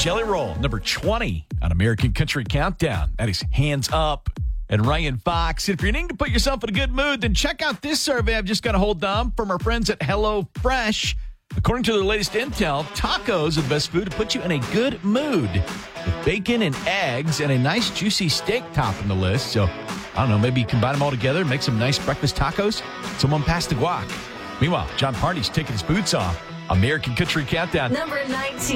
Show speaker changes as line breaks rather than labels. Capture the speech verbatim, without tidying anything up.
Jelly Roll, number twenty on American Country Countdown. That is Hands Up and Ryan Fox. If you're needing to put yourself in a good mood, then check out this survey I've just got a hold of from our friends at HelloFresh. According to their latest intel, tacos are the best food to put you in a good mood, with bacon and eggs and a nice juicy steak topping the list. So, I don't know, maybe you combine them all together and make some nice breakfast tacos. Someone pass the guac. Meanwhile, John Party's taking his boots off. American Country Countdown.
Number nineteen.